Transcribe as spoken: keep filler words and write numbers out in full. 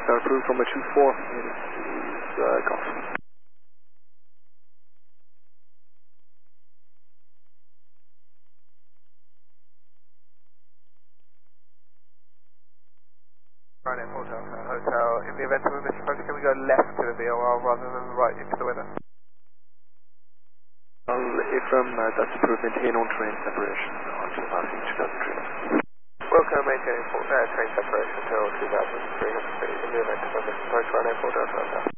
Star approved from a two four. It is uh, golf. Ryanair Hotel, Hotel. In the event of a misapproach, can we go left to the V O R rather than right into the weather? Well, if um, uh, that's approved, maintain on train separation until passing two thousand three hundred. Welcome, maintaining uh, train separation until two thousand three hundred feet. In the event of a misapproach, Ryanair Hotel, Hotel.